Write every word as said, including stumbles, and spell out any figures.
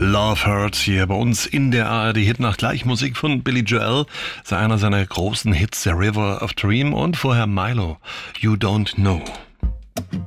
Love Hurts hier bei uns in der A R D-Hitnacht. Gleich Musik von Billy Joel, sei einer seiner großen Hits, The River of Dream, und vorher Milo, You Don't Know.